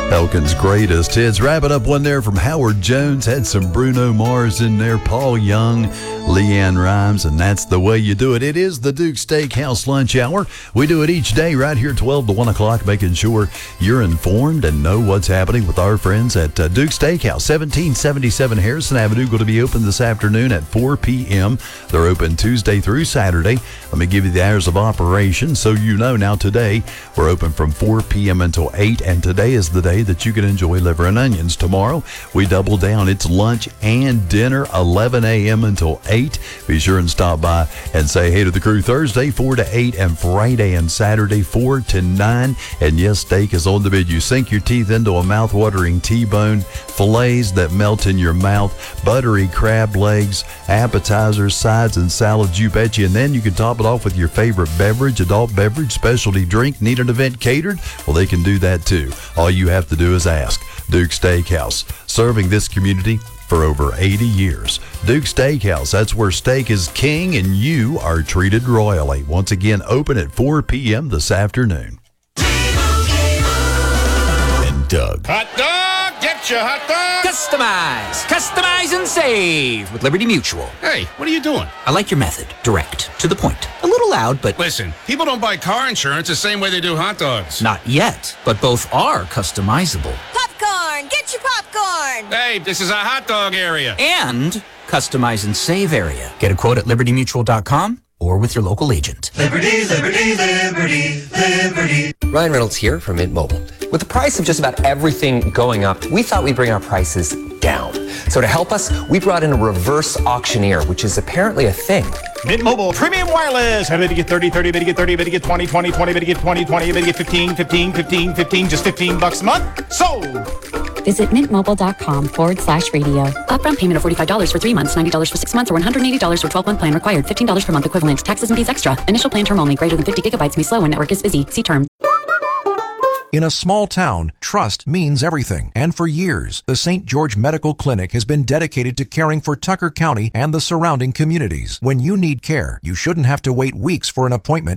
Elkin's greatest hits. Wrap it up one there from Howard Jones. Had some Bruno Mars in there, Paul Young, Leanne Rimes, and that's the way you do it. It is the Duke Steakhouse Lunch Hour. We do it each day right here 12 to 1 o'clock, making sure you're informed and know what's happening with our friends at Duke Steakhouse, 1777 Harrison Avenue. Going to be open this afternoon at 4 p.m. They're open Tuesday through Saturday. Let me give you the hours of operation so you know. Now today, we're open from 4 p.m. until 8, and today is the day that you can enjoy liver and onions. Tomorrow, we double down. It's lunch and dinner, 11 a.m. until 8. Be sure and stop by and say hey to the crew. Thursday, 4 to 8, and Friday and Saturday, 4 to 9. And yes, steak is on the menu. Sink your teeth into a mouth-watering T-bone, fillets that melt in your mouth, buttery crab legs, appetizers, sides, and salads, you betcha. And then you can top it off with your favorite beverage, adult beverage, specialty drink. Need an event catered? Well, they can do that too. All you have to do is ask. Duke Steakhouse, serving this community for over 80 years. Duke Steakhouse, that's where steak is king and you are treated royally. Once again, open at 4 p.m. this afternoon. And Doug. Hot dog! Get your hot dog! Customize and save with Liberty Mutual. Hey, what are you doing? I like your method. Direct, to the point. A little loud, but... Listen, people don't buy car insurance the same way they do hot dogs. Not yet, but both are customizable. Popcorn! Get your popcorn! Hey, this is a hot dog area. And customize and save area. Get a quote at libertymutual.com or with your local agent. Liberty, liberty, liberty, liberty. Ryan Reynolds here from Mint Mobile. With the price of just about everything going up, we thought we'd bring our prices down. So to help us, we brought in a reverse auctioneer, which is apparently a thing. Mint Mobile Premium Wireless. How to get 30, 30, to get 30, to get 20, 20, 20, to get 20, 20, to get 15, 15, 15, 15, just $15 a month. Sold! Visit mintmobile.com/radio. Upfront payment of $45 for 3 months, $90 for 6 months, or $180 for 12-month plan required. $15 per month equivalent. Taxes and fees extra. Initial plan term only. Greater than 50 gigabytes may slow when network is busy. See terms. In a small town, trust means everything. And for years, the St. George Medical Clinic has been dedicated to caring for Tucker County and the surrounding communities. When you need care, you shouldn't have to wait weeks for an appointment.